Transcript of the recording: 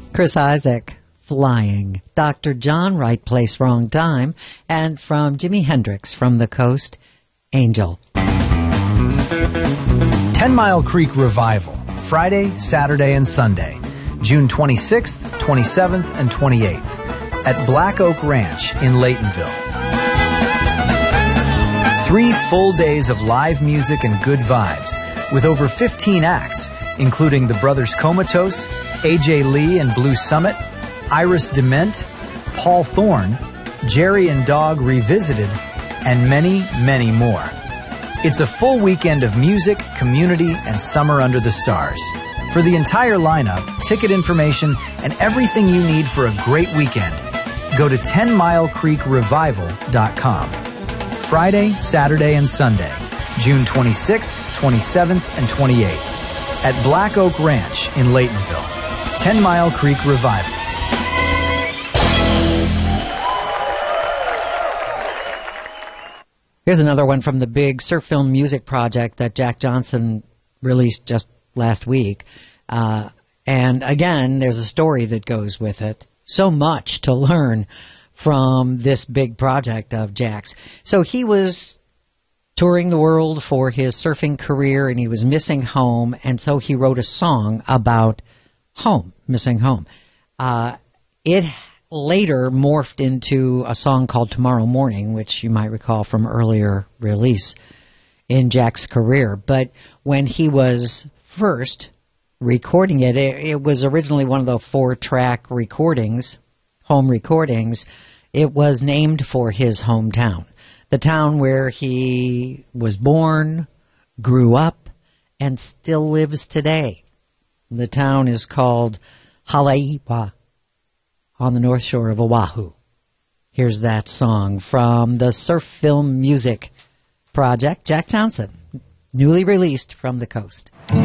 Chris Isaak, Flying. Dr. John, Right Place, Wrong Time. And from Jimi Hendrix, From the Coast, Angel. 10 Mile Creek Revival, Friday, Saturday, and Sunday, June 26th, 27th, and 28th, at Black Oak Ranch in Laytonville. 3 full days of live music and good vibes, with over 15 acts, including the Brothers Comatose, AJ Lee and Blue Summit, Iris Dement, Paul Thorne, Jerry and Dog Revisited, and many, many more. It's a full weekend of music, community, and summer under the stars. For the entire lineup, ticket information, and everything you need for a great weekend, go to 10milecreekrevival.com. Friday, Saturday, and Sunday, June 26th, 27th, and 28th, at Black Oak Ranch in Laytonville. 10 Mile Creek Revival. Here's another one from the big Surf Film Music Project that Jack Johnson released just last week. And again, there's a story that goes with it. So much to learn from this big project of Jack's. So he was touring the world for his surfing career, and he was missing home, and so he wrote a song about home, missing home. It later morphed into a song called Tomorrow Morning, which you might recall from earlier release in Jack's career. But when he was first recording it, it was originally one of the 4-track recordings, home recordings. It was named for his hometown, the town where he was born, grew up, and still lives today. The town is called Haleiwa on the north shore of Oahu. Here's that song from the Surf Film Music Project, Jack Johnson, newly released From the Coast.